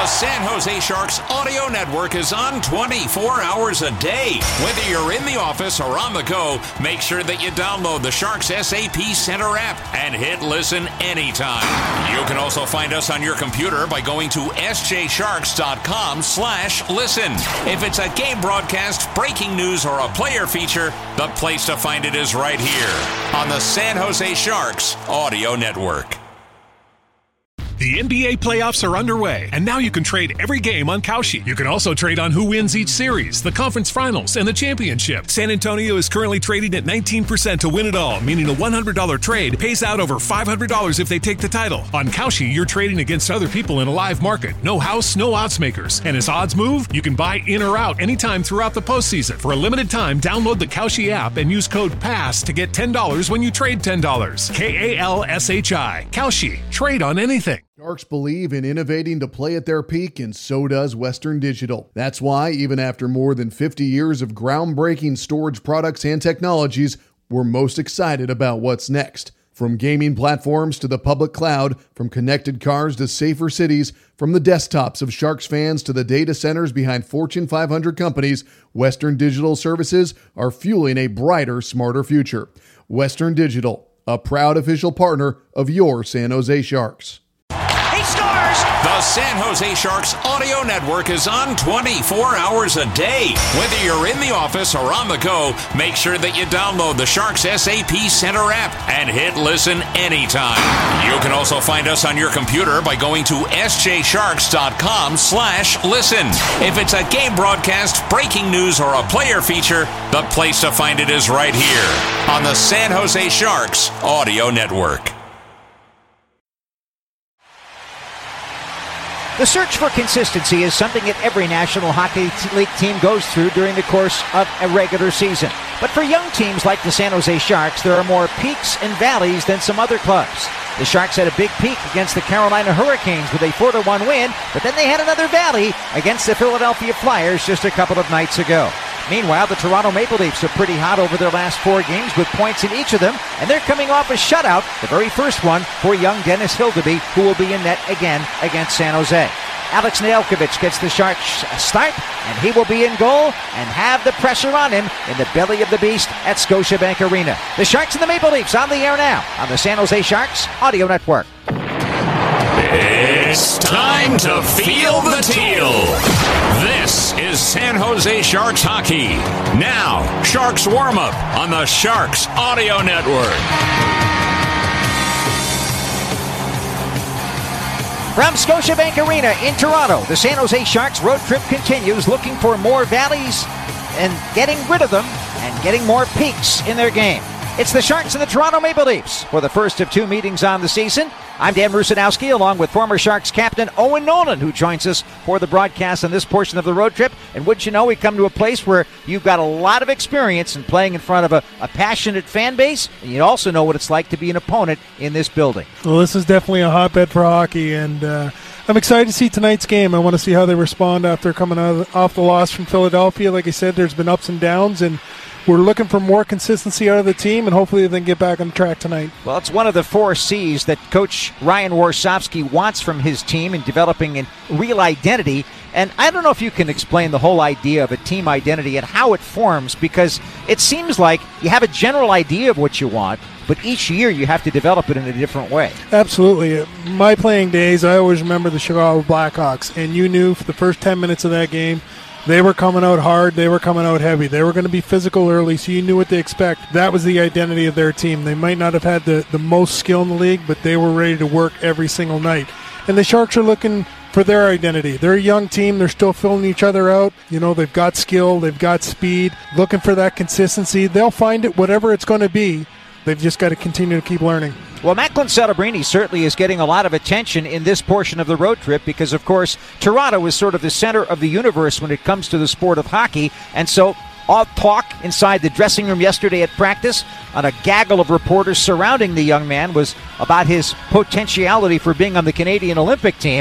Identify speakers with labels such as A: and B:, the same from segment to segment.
A: San Jose Sharks Audio Network is on 24 hours a day. Whether you're in the office or on the go, make sure that you download the Sharks SAP Center app and hit listen anytime. You can also find us on your computer by going to sjsharks.com/listen. If it's a game broadcast, breaking news, or a player feature, the place to find it is right here on the San Jose Sharks Audio Network.
B: The NBA playoffs are underway, and now you can trade every game on Kalshi. You can also trade on who wins each series, the conference finals, and the championship. San Antonio is currently trading at 19% to win it all, meaning a $100 trade pays out over $500 if they take the title. On Kalshi, you're trading against other people in a live market. No house, no odds makers. And as odds move, you can buy in or out anytime throughout the postseason. For a limited time, download the Kalshi app and use code PASS to get $10 when you trade $10. KALSHI. Kalshi. Trade on anything.
C: Sharks believe in innovating to play at their peak, and so does Western Digital. That's why, even after more than 50 years of groundbreaking storage products and technologies, we're most excited about what's next. From gaming platforms to the public cloud, from connected cars to safer cities, from the desktops of Sharks fans to the data centers behind Fortune 500 companies, Western Digital services are fueling a brighter, smarter future. Western Digital, a proud official partner of your San Jose Sharks.
A: The San Jose Sharks Audio Network is on 24 hours a day. Whether you're in the office or on the go, make sure that you download the Sharks SAP Center app and hit listen anytime. You can also find us on your computer by going to sjsharks.com/listen. If it's a game broadcast, breaking news, or a player feature, the place to find it is right here on the San Jose Sharks Audio Network.
D: The search for consistency is something that every National Hockey League team goes through during the course of a regular season. But for young teams like the San Jose Sharks, there are more peaks and valleys than some other clubs. The Sharks had a big peak against the Carolina Hurricanes with a 4-1 win, but then they had another valley against the Philadelphia Flyers just a couple of nights ago. Meanwhile, the Toronto Maple Leafs are pretty hot over their last 4 games with points in each of them, and they're coming off a shutout, the very first one for young Dennis Hildeby, who will be in net again against San Jose. Alex Nedeljkovic gets the Sharks a start, and he will be in goal and have the pressure on him in the belly of the beast at Scotiabank Arena. The Sharks and the Maple Leafs on the air now on the San Jose Sharks Audio Network.
A: It's time to feel the teal. This is San Jose Sharks hockey. Now, Sharks warm-up on the Sharks Audio Network.
D: From Scotiabank Arena in Toronto, the San Jose Sharks road trip continues, looking for more valleys and getting rid of them and getting more peaks in their game. It's the Sharks and the Toronto Maple Leafs for the first of 2 meetings on the season. I'm Dan Rusanowski, along with former Sharks captain Owen Nolan, who joins us for the broadcast on this portion of the road trip. And wouldn't you know, we come to a place where you've got a lot of experience in playing in front of a passionate fan base, and you also know what it's like to be an opponent in this building.
E: Well, this is definitely a hotbed for hockey, and I'm excited to see tonight's game. I want to see how they respond after coming off the loss from Philadelphia. Like I said, there's been ups and downs, and we're looking for more consistency out of the team, and hopefully they can get back on track tonight.
D: Well, it's one of the 4 C's that Coach Ryan Warsofsky wants from his team in developing a real identity. And I don't know if you can explain the whole idea of a team identity and how it forms, because it seems like you have a general idea of what you want, but each year you have to develop it in a different way.
E: Absolutely. My playing days, I always remember the Chicago Blackhawks, and you knew for the first 10 minutes of that game, they were coming out hard. They were coming out heavy. They were going to be physical early, so you knew what to expect. That was the identity of their team. They might not have had the most skill in the league, but they were ready to work every single night. And the Sharks are looking for their identity. They're a young team. They're still filling each other out. You know, they've got skill. They've got speed. Looking for that consistency. They'll find it, whatever it's going to be. They've just got to continue to keep learning.
D: Well, Macklin Celebrini certainly is getting a lot of attention in this portion of the road trip because, of course, Toronto is sort of the center of the universe when it comes to the sport of hockey. And so all talk inside the dressing room yesterday at practice on a gaggle of reporters surrounding the young man was about his potentiality for being on the Canadian Olympic team.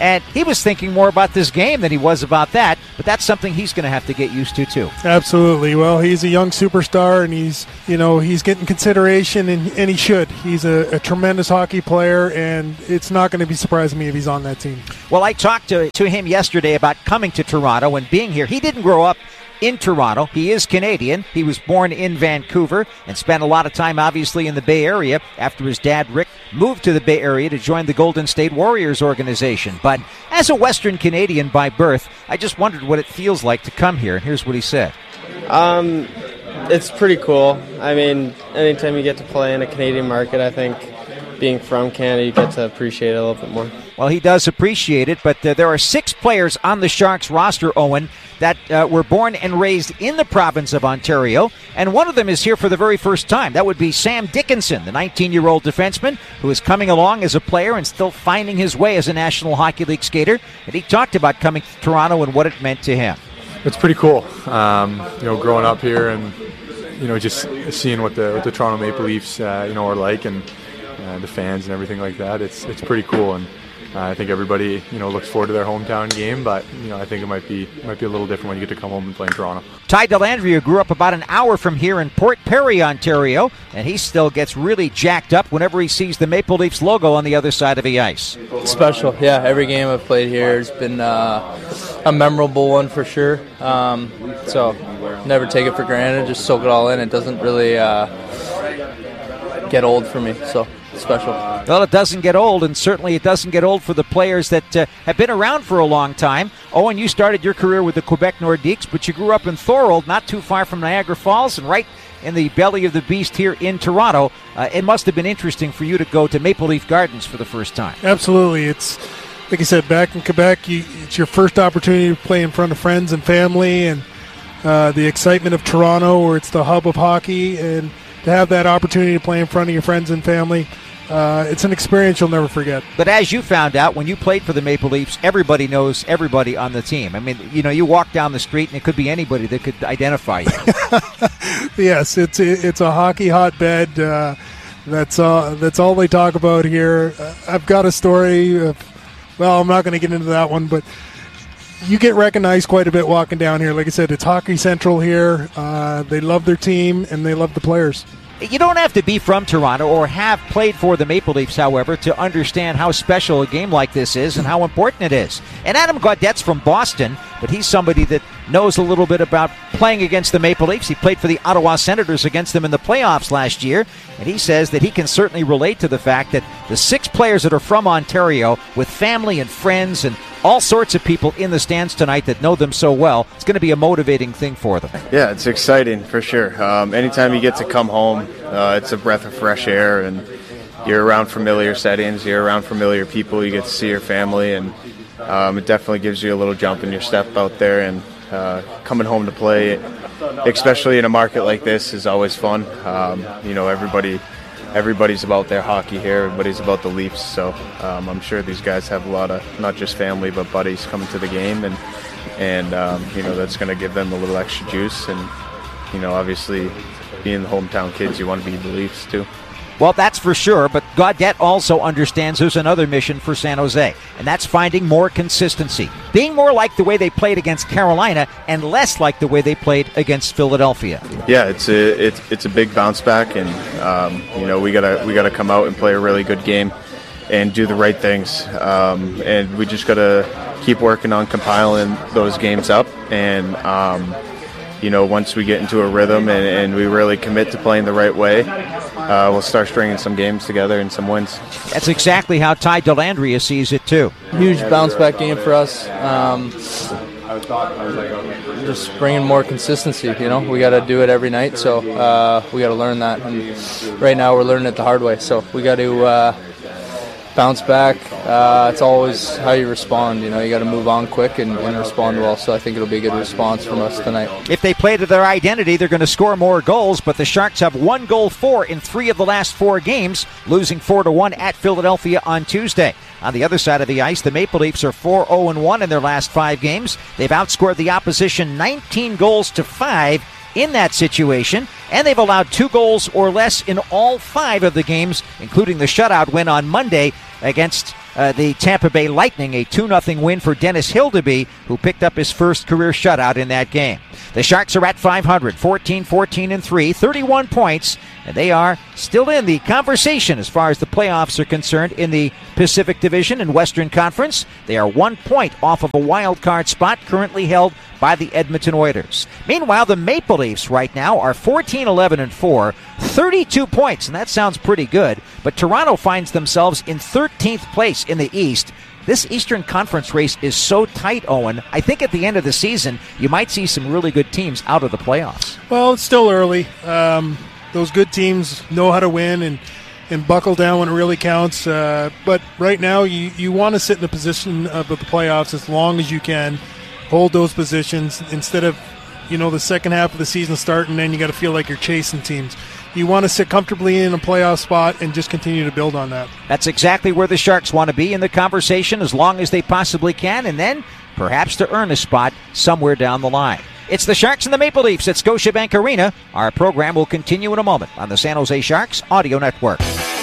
D: And he was thinking more about this game than he was about that, but that's something he's going to have to get used to too.
E: Absolutely. Well, he's a young superstar, and he's getting consideration, and he should. He's a tremendous hockey player, and it's not going to be surprising me if he's on that team.
D: Well, I talked to him yesterday about coming to Toronto and being here. He didn't grow up in Toronto. He is Canadian. He was born in Vancouver and spent a lot of time, obviously, in the Bay Area after his dad, Rick, moved to the Bay Area to join the Golden State Warriors organization. But as a Western Canadian by birth, I just wondered what it feels like to come here, and here's what he said.
F: It's pretty cool. I mean, anytime you get to play in a Canadian market, I think being from Canada, you get to appreciate it a little bit more.
D: Well, he does appreciate it, but there are 6 players on the Sharks roster, Owen, that were born and raised in the province of Ontario, and one of them is here for the very first time. That would be Sam Dickinson, the 19-year-old defenseman who is coming along as a player and still finding his way as a National Hockey League skater, and he talked about coming to Toronto and what it meant to him.
G: It's pretty cool, growing up here and, just seeing what the Toronto Maple Leafs, are like, and the fans and everything like that. It's pretty cool, and I think everybody, looks forward to their hometown game, but, I think it might be a little different when you get to come home and play in Toronto.
D: Ty Dellandrea grew up about an hour from here in Port Perry, Ontario, and he still gets really jacked up whenever he sees the Maple Leafs logo on the other side of the ice.
F: Special, yeah. Every game I've played here has been a memorable one for sure. So never take it for granted, just soak it all in. It doesn't really get old for me, so special.
D: Well, it doesn't get old, and certainly it doesn't get old for the players that have been around for a long time. Owen, you started your career with the Quebec Nordiques, but you grew up in Thorold, not too far from Niagara Falls, and right in the belly of the beast here in Toronto. It must have been interesting for you to go to Maple Leaf Gardens for the first time.
E: Absolutely. It's, like I said, back in Quebec, it's your first opportunity to play in front of friends and family, and the excitement of Toronto, where it's the hub of hockey, and to have that opportunity to play in front of your friends and family, it's an experience you'll never forget. But
D: as you found out, when you played for the Maple Leafs, everybody knows everybody on the team. I mean, you walk down the street and it could be anybody that could identify you.
E: Yes, it's a hockey hotbed. That's all they talk about here. I've got a story of, well, I'm not going to get into that one, but you get recognized quite a bit walking down here. Like I said, it's Hockey Central here. They love their team, and they love the players.
D: You don't have to be from Toronto or have played for the Maple Leafs, however, to understand how special a game like this is and how important it is. And Adam Gaudette's from Boston, but he's somebody that knows a little bit about playing against the Maple Leafs. He played for the Ottawa Senators against them in the playoffs last year, and he says that he can certainly relate to the fact that the 6 players that are from Ontario, with family and friends and all sorts of people in the stands tonight that know them so well, it's going to be a motivating thing for them.
H: Yeah, it's exciting for sure. Anytime you get to come home, it's a breath of fresh air, and you're around familiar settings, you're around familiar people, you get to see your family, and it definitely gives you a little jump in your step out there, and coming home to play, especially in a market like this, is always fun. Everybody's about their hockey here. Everybody's about the Leafs. So I'm sure these guys have a lot of not just family but buddies coming to the game, and that's going to give them a little extra juice. And obviously, being the hometown kids, you want to be the Leafs too.
D: Well, that's for sure, but Gaudette also understands there's another mission for San Jose, and that's finding more consistency. Being more like the way they played against Carolina and less like the way they played against Philadelphia.
H: Yeah, it's a big bounce back, and we gotta come out and play a really good game and do the right things, and we just gotta keep working on compiling those games up, and once we get into a rhythm and we really commit to playing the right way, we'll start stringing some games together and some wins.
D: That's exactly how Ty Dellandrea sees it, too.
F: Huge bounce-back game for us. Just bringing more consistency, We got to do it every night, so we got to learn that. And right now we're learning it the hard way, so we got to bounce back. It's always how you respond. You got to move on quick and respond well. So I think it'll be a good response from us tonight.
D: If they play to their identity, they're going to score more goals. But the Sharks have 1 goal for in 3 of the last 4 games, losing 4-1 at Philadelphia on Tuesday. On the other side of the ice, the Maple Leafs are 4-0-1 in their last 5 games. They've outscored the opposition 19 goals to 5 in that situation, and they've allowed 2 goals or less in all 5 of the games, including the shutout win on Monday against the Tampa Bay Lightning, a 2-0 win for Dennis Hildeby, who picked up his first career shutout in that game. The Sharks are at 500, 14-3, 31 points, and they are still in the conversation as far as the playoffs are concerned in the Pacific Division and Western Conference. They are 1 point off of a wild card spot currently held by the Edmonton Oilers. Meanwhile, the Maple Leafs right now are 14-11-4, 32 points, and that sounds pretty good, but Toronto finds themselves in 13th place in the East. This Eastern Conference race is so tight, Owen. I think at the end of the season, you might see some really good teams out of the playoffs.
E: Well, it's still early. Those good teams know how to win and buckle down when it really counts. But right now, you want to sit in a position of the playoffs as long as you can. Hold those positions instead of, the second half of the season start and then you got to feel like you're chasing teams. You want to sit comfortably in a playoff spot and just continue to build on that.
D: That's exactly where the Sharks want to be in the conversation as long as they possibly can, and then perhaps to earn a spot somewhere down the line. It's the Sharks and the Maple Leafs at Scotiabank Arena. Our program will continue in a moment on the San Jose Sharks Audio Network.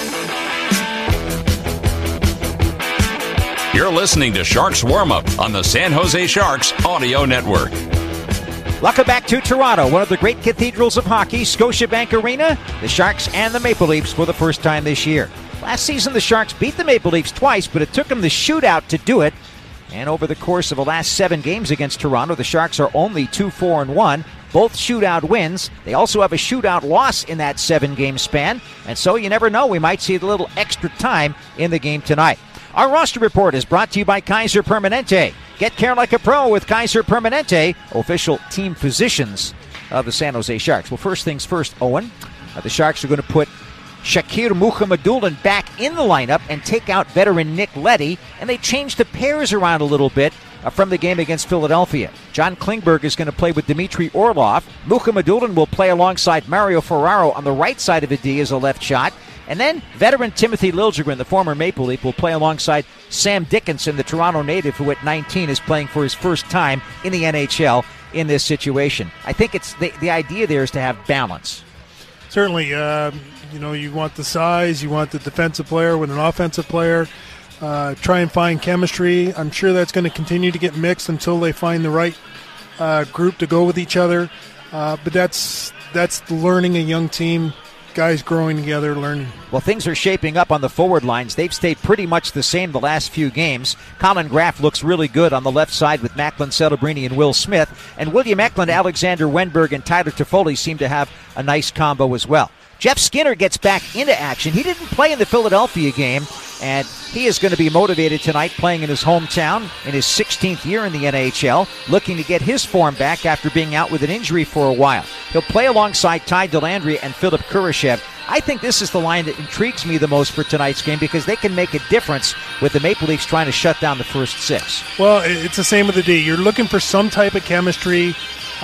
A: You're listening to Sharks Warm-Up on the San Jose Sharks Audio Network.
D: Welcome back to Toronto, one of the great cathedrals of hockey, Scotiabank Arena. The Sharks and the Maple Leafs for the first time this year. Last season, the Sharks beat the Maple Leafs twice, but it took them the shootout to do it. And over the course of the last 7 games against Toronto, the Sharks are only 2-4-1, both shootout wins. They also have a shootout loss in that 7-game span. And so you never know, we might see a little extra time in the game tonight. Our roster report is brought to you by Kaiser Permanente. Get care like a pro with Kaiser Permanente, official team physicians of the San Jose Sharks. Well, first things first, Owen. The Sharks are going to put Shakir Mukhamadullin back in the lineup and take out veteran Nick Leddy, and they changed the pairs around a little bit from the game against Philadelphia. John Klingberg is going to play with Dmitry Orlov. Mukhamadullin will play alongside Mario Ferraro on the right side of the D as a left shot. And then veteran Timothy Liljegren, the former Maple Leaf, will play alongside Sam Dickinson, the Toronto native, who at 19 is playing for his first time in the NHL in this situation. I think it's the idea there is to have balance.
E: Certainly, you want the size, you want the defensive player with an offensive player. Try and find chemistry. I'm sure that's going to continue to get mixed until they find the right group to go with each other. But that's learning a young team. Guys growing together, learning.
D: Well, things are shaping up on the forward lines. They've stayed pretty much the same the last few games. Colin Graff looks really good on the left side with Macklin Celebrini and Will Smith. And William Eklund, Alexander Wenberg, and Tyler Toffoli seem to have a nice combo as well. Jeff Skinner gets back into action. He didn't play in the Philadelphia game, and he is going to be motivated tonight playing in his hometown in his 16th year in the NHL, looking to get his form back after being out with an injury for a while. He'll play alongside Ty Dellandrea and Philip Kurashev. I think this is the line that intrigues me the most for tonight's game because they can make a difference with the Maple Leafs trying to shut down the first 6.
E: Well, it's the same with the D. You're looking for some type of chemistry.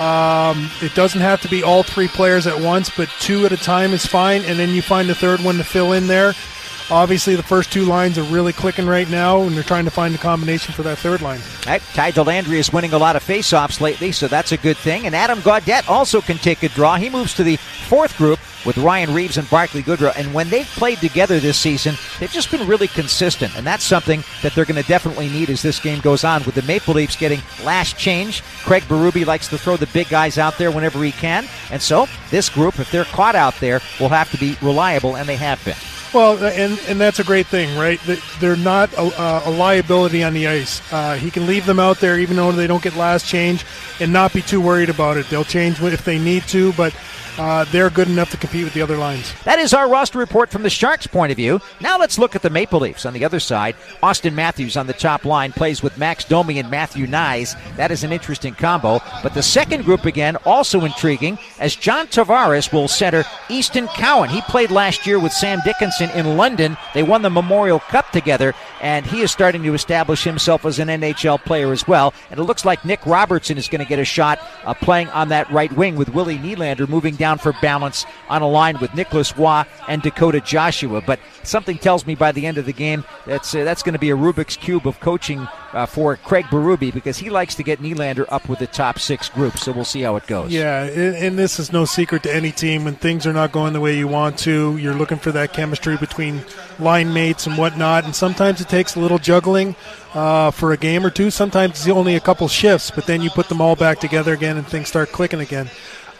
E: It doesn't have to be all 3 players at once, but 2 at a time is fine, and then you find the third one to fill in there. Obviously, the first 2 lines are really clicking right now, and they're trying to find a combination for that third line.
D: Right. Ty Dellandrea is winning a lot of faceoffs lately, so that's a good thing. And Adam Gaudette also can take a draw. He moves to the 4th group with Ryan Reeves and Barclay Goodrow. And when they've played together this season, they've just been really consistent. And that's something that they're going to definitely need as this game goes on. With the Maple Leafs getting last change, Craig Berube likes to throw the big guys out there whenever he can. And so this group, if they're caught out there, will have to be reliable, and they have been.
E: Well, and that's a great thing, right? They're not a liability on the ice. He can leave them out there even though they don't get last change and not be too worried about it. They'll change if they need to, but they're good enough to compete with the other lines.
D: That is our roster report from the Sharks' point of view. Now let's look at the Maple Leafs. On the other side, Austin Matthews on the top line plays with Max Domi and Matthew Nyes. That is an interesting combo. But the second group, again, also intriguing, as John Tavares will center Easton Cowan. He played last year with Sam Dickinson in London. They won the Memorial Cup together, and he is starting to establish himself as an NHL player as well. And it looks like Nick Robertson is going to get a shot playing on that right wing with Willie Nylander moving down down for balance on a line with Nicholas Waugh and Dakota Joshua. But something tells me by the end of the game that's going to be a Rubik's Cube of coaching for Craig Berube, because he likes to get Nylander up with the top 6 group. So we'll see how it goes.
E: Yeah, and this is no secret to any team. When things are not going the way you want to, you're looking for that chemistry between line mates and whatnot. And sometimes it takes a little juggling for a game or two. Sometimes it's only a couple shifts, but then you put them all back together again and things start clicking again.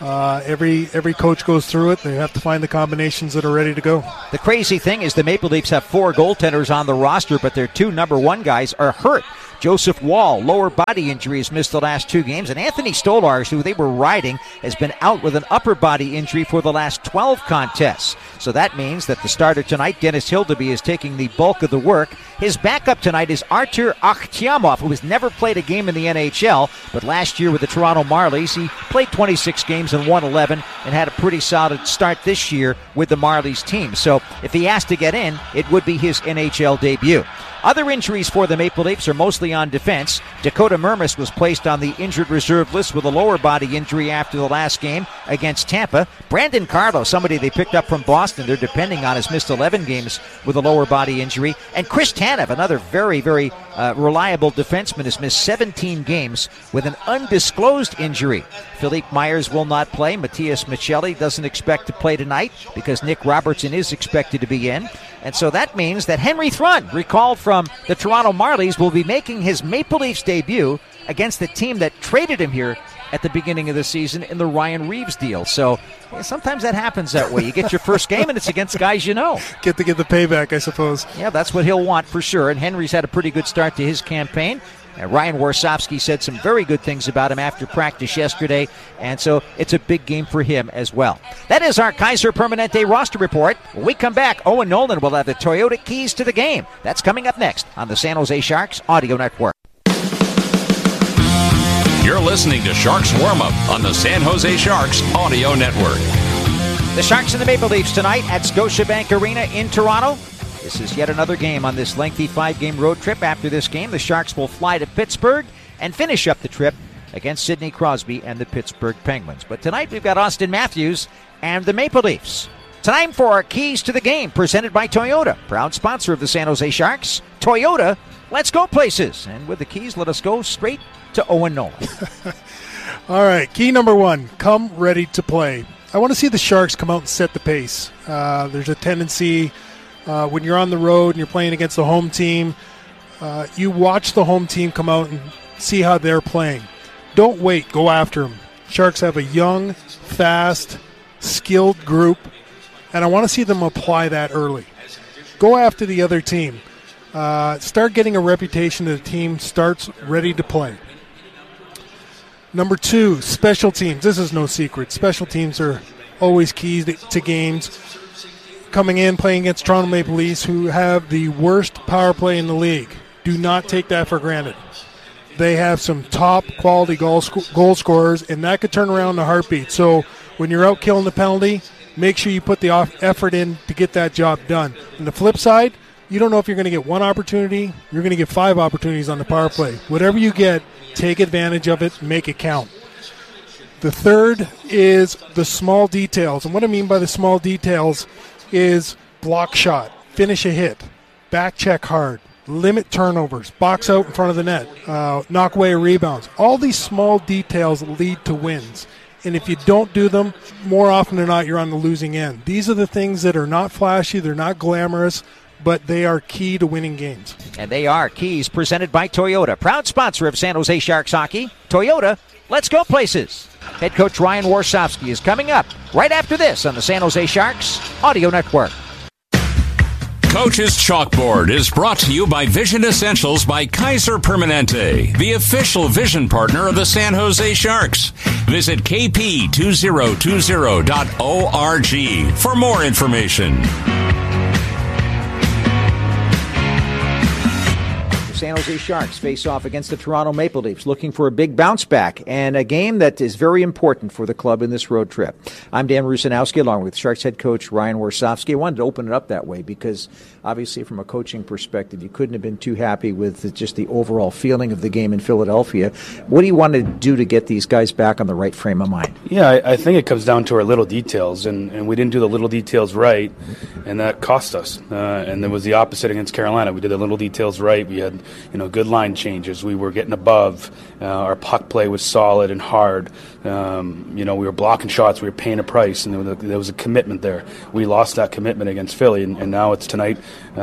E: Every coach goes through it. They have to find the combinations that are ready to go.
D: The crazy thing is the Maple Leafs have 4 goaltenders on the roster, but their 2 number 1 guys are hurt. Joseph Woll, lower body injury, has missed the last 2 games, and Anthony Stolarz, who they were riding, has been out with an upper body injury for the last 12 contests. So that means that the starter tonight, Dennis Hildeby, is taking the bulk of the work. His backup tonight is Artur Akhtiamov, who has never played a game in the NHL, but last year with the Toronto Marlies, he played 26 games and won 11 and had a pretty solid start this year with the Marlies team. So if he has to get in, it would be his NHL debut. Other injuries for the Maple Leafs are mostly on defense. Dakota Mermis was placed on the injured reserve list with a lower body injury after the last game against Tampa. Brandon Carlo, somebody they picked up from Boston, they're depending on, has missed 11 games with a lower body injury. And Chris Tanev, another very, very reliable defenseman, has missed 17 games with an undisclosed injury. Philippe Myers will not play. Matthias Michelli doesn't expect to play tonight because Nick Robertson is expected to be in. And so that means that Henry Thrun, recalled from the Toronto Marlies, will be making his Maple Leafs debut against the team that traded him here at the beginning of the season in the Ryan Reeves deal. So sometimes that happens that way. You get your first game, and it's against guys you know.
E: Get the payback, I suppose.
D: Yeah, that's what he'll want for sure. And Henry's had a pretty good start to his campaign. Ryan Warsofsky said some very good things about him after practice yesterday, and so it's a big game for him as well. That is our Kaiser Permanente roster report. When we come back, Owen Nolan will have the Toyota keys to the game. That's coming up next on the San Jose Sharks Audio Network.
A: You're listening to Sharks Warm-Up on the San Jose Sharks Audio Network.
D: The Sharks and the Maple Leafs tonight at Scotiabank Arena in Toronto. This is yet another game on this lengthy 5-game road trip. After this game, the Sharks will fly to Pittsburgh and finish up the trip against Sidney Crosby and the Pittsburgh Penguins. But tonight we've got Austin Matthews and the Maple Leafs. Time for our keys to the game, presented by Toyota, proud sponsor of the San Jose Sharks. Toyota, let's go places. And with the keys, let us go straight to Owen Nolan.
E: All right, key number 1, come ready to play. I want to see the Sharks come out and set the pace. There's a tendency when you're on the road and you're playing against the home team, you watch the home team come out and see how they're playing. Don't wait. Go after them. Sharks have a young, fast, skilled group, and I want to see them apply that early. Go after the other team. Start getting a reputation that the team starts ready to play. Number 2, special teams. This is no secret. Special teams are always keys to games. Coming in, playing against Toronto Maple Leafs, who have the worst power play in the league. Do not take that for granted. They have some top quality goal scorers, and that could turn around in a heartbeat. So when you're out killing the penalty, make sure you put the effort in to get that job done. On the flip side, you don't know if you're going to get 1 opportunity. You're going to get 5 opportunities on the power play. Whatever you get, take advantage of it, make it count. The third is the small details. And what I mean by the small details is block shot, finish a hit, back check hard, limit turnovers, box out in front of the net, knock away rebounds. All these small details lead to wins. And if you don't do them, more often than not, you're on the losing end. These are the things that are not flashy, they're not glamorous, but they are key to winning games.
D: And they are keys presented by Toyota, proud sponsor of San Jose Sharks hockey. Toyota, let's go places. Head coach Ryan Warsofsky is coming up right after this on the San Jose Sharks Audio Network.
A: Coach's Chalkboard is brought to you by Vision Essentials by Kaiser Permanente, the official vision partner of the San Jose Sharks. Visit kp2020.org for more information.
D: San Jose Sharks face off against the Toronto Maple Leafs, looking for a big bounce back and a game that is very important for the club in this road trip. I'm Dan Rusanowski, along with Sharks head coach Ryan Warsofsky. I wanted to open it up that way because obviously from a coaching perspective, you couldn't have been too happy with just the overall feeling of the game in Philadelphia. What do you want to do to get these guys back on the right frame of mind?
I: Yeah, I think it comes down to our little details, and we didn't do the little details right, and that cost us. And there was the opposite against Carolina. We did the little details right. We had good line changes. We were getting above. Our puck play was solid and hard. We were blocking shots. We were paying a price, and there was a commitment there. We lost that commitment against Philly, and now it's tonight,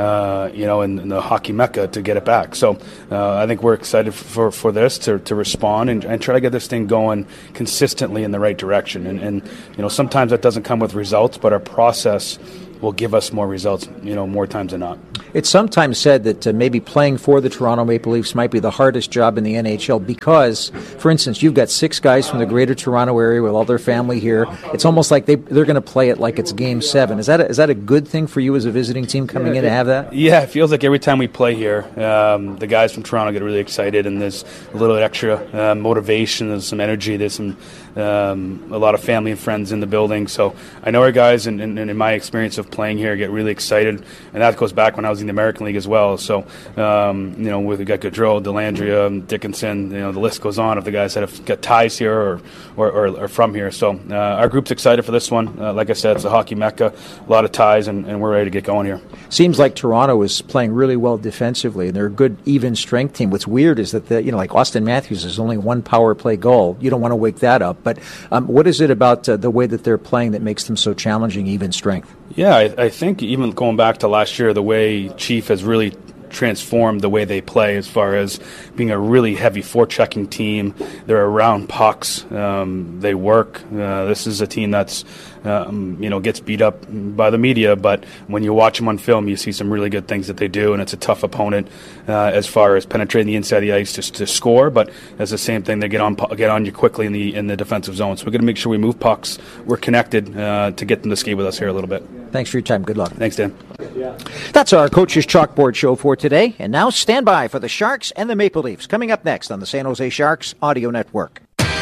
I: in the hockey mecca to get it back. So I think we're excited for this to respond and try to get this thing going consistently in the right direction. And sometimes that doesn't come with results, but our process will give us more results, more times than not.
D: It's sometimes said that maybe playing for the Toronto Maple Leafs might be the hardest job in the NHL because, for instance, you've got 6 guys from the greater Toronto area with all their family here. It's almost like they're going to play it like it's Game 7. Is that a good thing for you as a visiting team coming in to have that?
I: Yeah, it feels like every time we play here, the guys from Toronto get really excited, and there's a little extra motivation, there's some energy, there's some a lot of family and friends in the building. So I know our guys, and in my experience of playing here, get really excited, and that goes back when I was in the American League as well. So we got Gaudreau, Dellandrea, Dickinson, the list goes on of the guys that have got ties here or from here. So our group's excited for this one. Like I said, it's a hockey mecca, a lot of ties, and we're ready to get going here.
D: Seems like Toronto is playing really well defensively, and they're a good even strength team. What's weird is that like Austin Matthews is only 1 power play goal. You don't want to wake that up. But what is it about the way that they're playing that makes them so challenging, even strength?
I: Yeah, I think even going back to last year, the way Chief has really transformed the way they play as far as being a really heavy forechecking team. They're around pucks. They work. This is a team that's gets beat up by the media, but when you watch them on film, you see some really good things that they do, and it's a tough opponent as far as penetrating the inside of the ice to score. But it's the same thing; they get on you quickly in the defensive zone. So we're going to make sure we move pucks. We're connected to get them to skate with us here a little bit.
D: Thanks for your time. Good luck.
I: Thanks, Dan.
D: That's our Coach's Chalkboard show for today. And now stand by for the Sharks and the Maple Leafs. Coming up next on the San Jose Sharks Audio Network.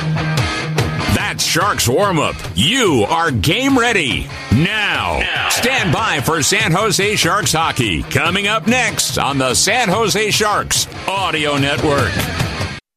A: That's Sharks warm-up. You are game ready. Now, stand by for San Jose Sharks hockey. Coming up next on the San Jose Sharks Audio Network.